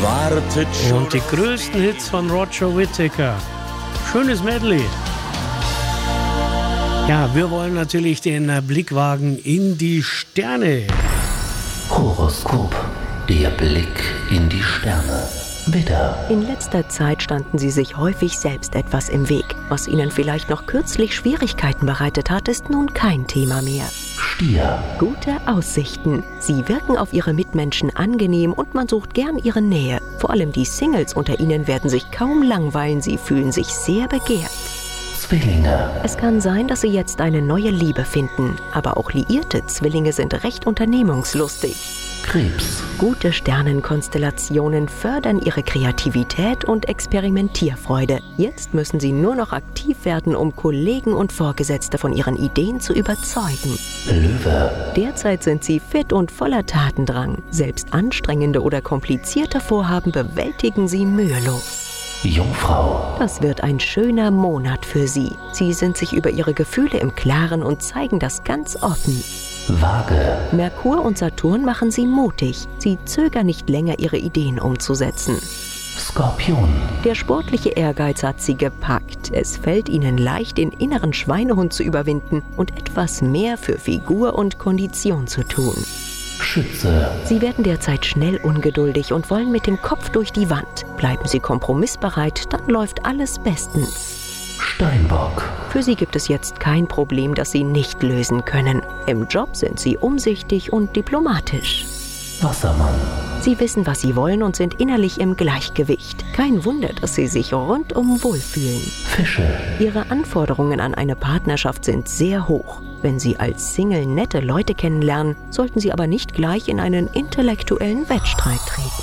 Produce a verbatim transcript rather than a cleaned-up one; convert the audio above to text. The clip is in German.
wartet schon. Und die größten Hits von Roger Whittaker. Schönes Medley. Ja, wir wollen natürlich den Blick wagen in die Sterne. Horoskop, der Blick in die Sterne. Widder. In letzter Zeit standen Sie sich häufig selbst etwas im Weg. Was Ihnen vielleicht noch kürzlich Schwierigkeiten bereitet hat, ist nun kein Thema mehr. Stier. Gute Aussichten. Sie wirken auf Ihre Mitmenschen angenehm und man sucht gern ihre Nähe. Vor allem die Singles unter Ihnen werden sich kaum langweilen, sie fühlen sich sehr begehrt. Zwillinge. Es kann sein, dass Sie jetzt eine neue Liebe finden, aber auch liierte Zwillinge sind recht unternehmungslustig. Krebs. Gute Sternenkonstellationen fördern Ihre Kreativität und Experimentierfreude. Jetzt müssen Sie nur noch aktiv werden, um Kollegen und Vorgesetzte von Ihren Ideen zu überzeugen. Löwe. Derzeit sind Sie fit und voller Tatendrang. Selbst anstrengende oder komplizierte Vorhaben bewältigen Sie mühelos. Jungfrau. Das wird ein schöner Monat für Sie. Sie sind sich über Ihre Gefühle im Klaren und zeigen das ganz offen. Waage. Merkur und Saturn machen Sie mutig. Sie zögern nicht länger, Ihre Ideen umzusetzen. Skorpion. Der sportliche Ehrgeiz hat Sie gepackt. Es fällt Ihnen leicht, den inneren Schweinehund zu überwinden und etwas mehr für Figur und Kondition zu tun. Schütze. Sie werden derzeit schnell ungeduldig und wollen mit dem Kopf durch die Wand. Bleiben Sie kompromissbereit, dann läuft alles bestens. Steinbock. Für Sie gibt es jetzt kein Problem, das Sie nicht lösen können. Im Job sind Sie umsichtig und diplomatisch. Wassermann. Sie wissen, was Sie wollen und sind innerlich im Gleichgewicht. Kein Wunder, dass Sie sich rundum wohlfühlen. Fische. Ihre Anforderungen an eine Partnerschaft sind sehr hoch. Wenn Sie als Single nette Leute kennenlernen, sollten Sie aber nicht gleich in einen intellektuellen Wettstreit treten.